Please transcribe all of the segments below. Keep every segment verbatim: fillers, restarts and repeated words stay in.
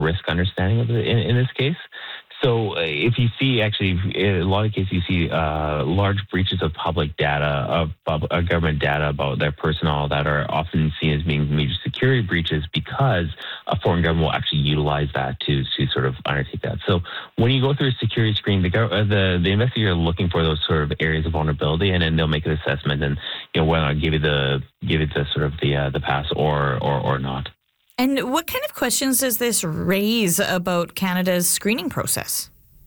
risk understanding of it in, in this case. So uh, if you see, actually, in a lot of cases, you see uh, large breaches of public data, of pub- uh, government data about their personnel that are often seen as being major security breaches because a foreign government will actually utilize that to to sort of undertake that. So when you go through a security screen, the gov- uh, the, the investigator are looking for those sort of areas of vulnerability, and then they'll make an assessment and, you know, whether or not give you the give it the sort of the uh, the pass or or or not. And what kind of questions does this raise about Canada's screening process?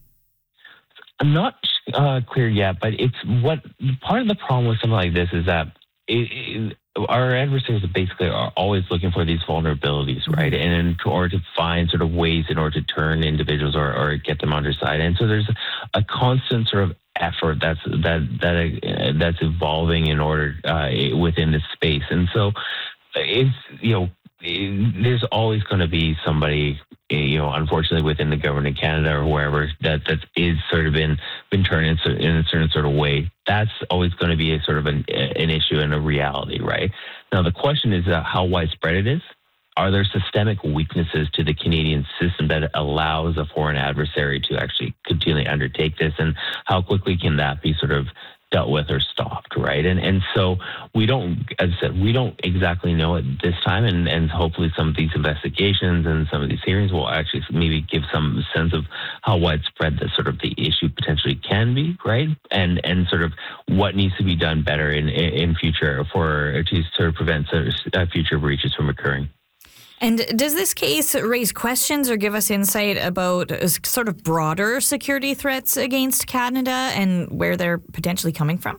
I'm not uh, clear yet, but it's what part of the problem with something like this is that it, it, our adversaries basically are always looking for these vulnerabilities, right? And in order to find sort of ways in order to turn individuals or, or get them on their side. And so there's a constant sort of effort that's that that uh, that's evolving in order uh, within this space. And so it's, you know, there's always going to be somebody, you know, unfortunately within the government of Canada or wherever that that is sort of been been turned in, in a certain sort of way. That's always going to be a sort of an, an issue and a reality, right? Now the question is uh, how widespread it is. Are there systemic weaknesses to the Canadian system that allows a foreign adversary to actually continually undertake this, and how quickly can that be sort of dealt with or stopped, right? And and so we don't, as I said, we don't exactly know at this time, and, and hopefully some of these investigations and some of these hearings will actually maybe give some sense of how widespread the sort of the issue potentially can be, right? And and sort of what needs to be done better in in future for to sort of prevent sort of future breaches from occurring. And does this case raise questions or give us insight about sort of broader security threats against Canada and where they're potentially coming from?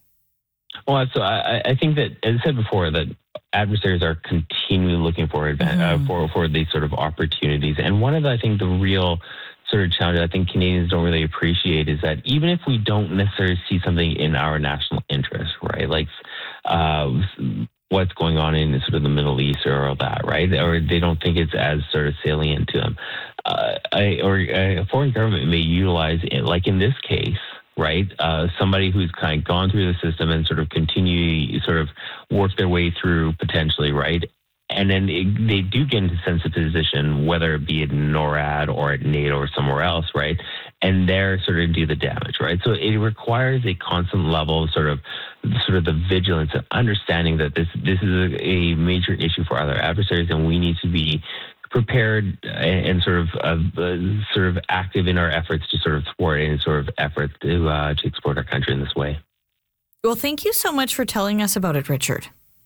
Well, so I, I think that, as I said before, that adversaries are continually looking for mm-hmm. uh, for for these sort of opportunities. And one of the, I think, the real sort of challenge I think Canadians don't really appreciate is that even if we don't necessarily see something in our national interest, right, like uh, what's going on in sort of the Middle East or all that, right? Or they don't think it's as sort of salient to them. Uh, I, or a foreign government may utilize, it, like in this case, right? Uh, somebody who's kind of gone through the system and sort of continue, sort of work their way through potentially, right? And then it, they do get into a sensitive position, whether it be at NORAD or at NATO or somewhere else, right? And there sort of do the damage, right? So it requires a constant level of sort of sort of the vigilance and understanding that this this is a, a major issue for other adversaries, and we need to be prepared and, and sort of uh, sort of active in our efforts to sort of thwart any sort of effort to uh, to export our country in this way. Well, thank you so much for telling us about it, Richard.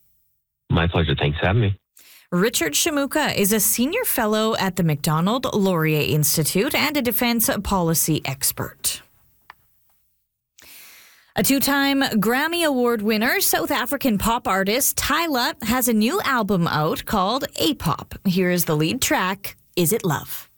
My pleasure. Thanks for having me. Richard Shimooka is a senior fellow at the Macdonald Laurier Institute and a defense policy expert. A two-time Grammy Award winner, South African pop artist Tyla has a new album out called A-Pop. Here is the lead track, Is It Love?